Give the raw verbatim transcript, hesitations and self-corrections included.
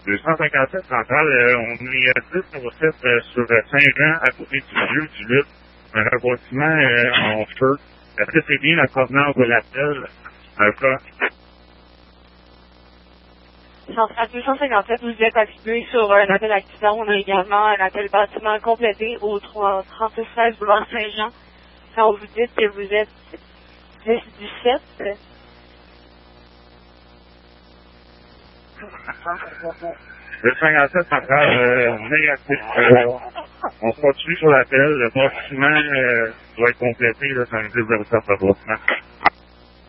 deux cent cinquante-sept Centrale, euh, on est à dix zéro sept euh, sur euh, Saint-Jean, à côté du vieux du lutte. Un rebâtiment euh, en feu. Est-ce que c'est bien la provenance de l'appel? Un cas. Centrale deux cent cinquante-sept, vous êtes attribué sur un appel accident. On a également un appel bâtiment complété au trente-six seize boulevard Saint-Jean. Quand vous dites que vous êtes dix dix-sept, Le cinquante-sept Centrale, euh, négatif. Euh, on se continue sur l'appel. Le bâtiment euh, doit être complété, là, c'est un deux zéro sept rebâtiment.